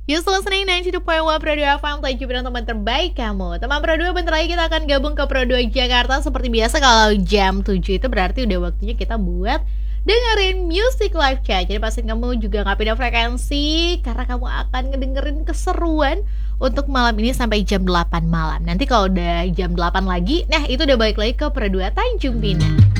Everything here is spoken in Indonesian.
You still listening 92.1 Pro 2 FM. Thank you teman terbaik kamu. Teman Pro 2, bentar lagi kita akan gabung ke Pro 2 Jakarta. Seperti biasa kalau jam 7 itu berarti udah waktunya kita buat dengerin Music Live Chat. Jadi pastiin kamu juga gak pindah frekuensi, karena kamu akan ngedengerin keseruan untuk malam ini sampai jam 8 malam. Nanti kalau udah jam 8 lagi, nah itu udah balik lagi ke Pro 2 Tanjung Pinang.